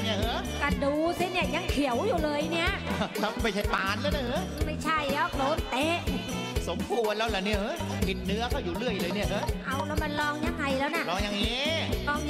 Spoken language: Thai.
เนี่ยเหรอก็ดูสิเนี่ยยังเขียวอยู่เลยเนี่ยครับไม่ใช่ปานแล้วเนอะไม่ใช่แล้วโดนเตะสมควรแล้วล่ะเนี่ยเหรอกินเนื้อเขาอยู่เรื่อยเลยเนี่ยเหรอเอาแล้วมันลองยังไงแล้วน่ะลองอย่างนี้ลอง